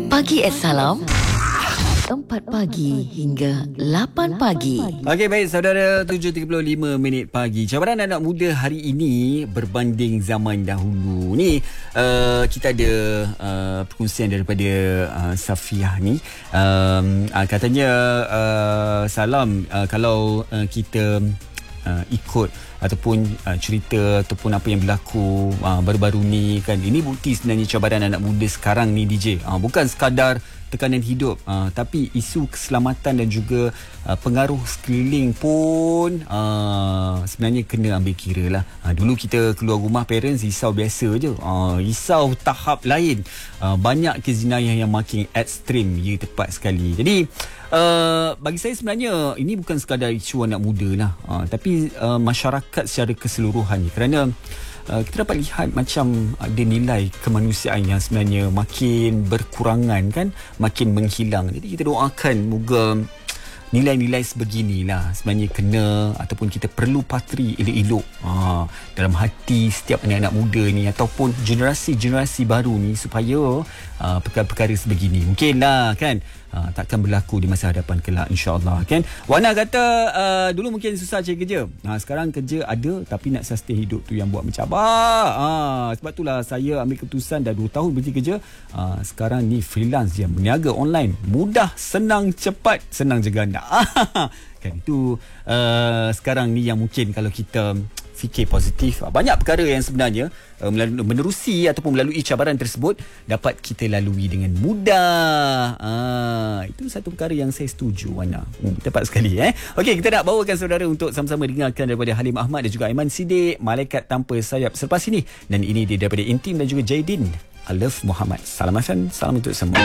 Pagi Salam 4 pagi hingga 8 pagi. Okey, baik saudara, 7.35 minit pagi. Cabaran anak muda hari ini berbanding zaman dahulu. Ni kita ada perkongsian daripada Safiah ni. Katanya Salam, kalau kita ikut ataupun cerita ataupun apa yang berlaku baru-baru ni kan, ini bukti sebenarnya cabaran anak muda sekarang ni DJ. Bukan sekadar tekanan hidup, tapi isu keselamatan dan juga pengaruh sekeliling pun sebenarnya kena ambil kira lah. Dulu kita keluar rumah, parents risau biasa je, risau tahap lain. Banyak kes jenayah yang makin ekstrim, ya, tepat sekali. Jadi bagi saya sebenarnya ini bukan sekadar isu anak muda lah, tapi masyarakat secara keseluruhannya, kerana kita dapat lihat macam ada nilai kemanusiaan yang sebenarnya makin berkurangan kan, makin menghilang. Jadi kita doakan moga nilai-nilai sebeginilah sebenarnya kena ataupun kita perlu patri elok-elok dalam hati setiap anak-anak muda ni ataupun generasi-generasi baru ni, supaya perkara-perkara sebegini mungkinlah kan takkan berlaku di masa hadapan kelak, insya-Allah kan. Wana kata dulu mungkin susah cari kerja, sekarang kerja ada tapi nak sustain hidup tu yang buat mencabar. Sebab itulah saya ambil keputusan dah 2 tahun berhenti kerja. Sekarang ni freelance je, berniaga online, mudah, senang, cepat, senang je ganda. Kan itu sekarang ni yang mungkin kalau kita fikir positif, banyak perkara yang sebenarnya menerusi ataupun melalui cabaran tersebut dapat kita lalui dengan mudah. Itu satu perkara yang saya setuju, Wana. Tepat sekali. Okey, kita nak bawakan saudara untuk sama-sama dengarkan daripada Halim Ahmad dan juga Aiman Siddiq, Malaikat Tanpa Sayap selepas ini. Dan ini dia daripada Intim dan juga Jaidin, I Love Muhammad. Salam Hasan, salam untuk semua.